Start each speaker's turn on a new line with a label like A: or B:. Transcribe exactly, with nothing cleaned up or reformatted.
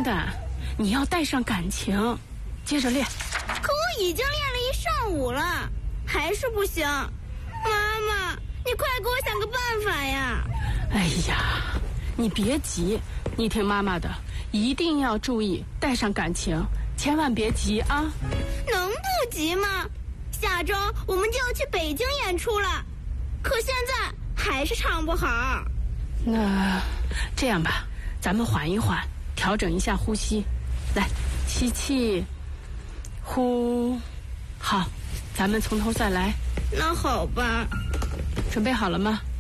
A: 的，你要带上感情，接着练。
B: 可我已经练了一上午了，还是不行。妈妈，你快给我想个办法呀！
A: 哎呀，你别急，你听妈妈的，一定要注意带上感情，千万别急啊。
B: 能不急吗？下周我们就要去北京演出了，可现在还是唱不好。
A: 那这样吧，咱们缓一缓，调整一下呼吸。来，吸气，呼，好，咱们从头再来。
B: 那好吧。
A: 准备好了吗？